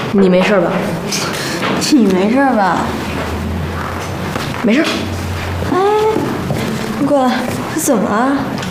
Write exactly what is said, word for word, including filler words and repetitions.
你没事吧？ 你没事吧？ 没事。 哎，你过来，怎么了？